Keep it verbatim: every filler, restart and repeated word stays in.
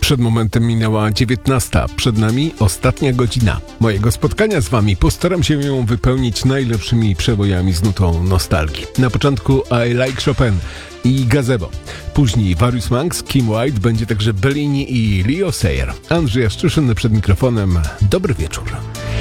Przed momentem minęła dziewiętnasta. Przed nami ostatnia godzina mojego spotkania z wami. Postaram się ją wypełnić najlepszymi przebojami z nutą nostalgii. Na początku I Like Chopin i Gazebo. Później Various Monks, Kim White, będzie także Bellini i Leo Sayer. Andrzej Jaszczyszyn przed mikrofonem. Dobry wieczór.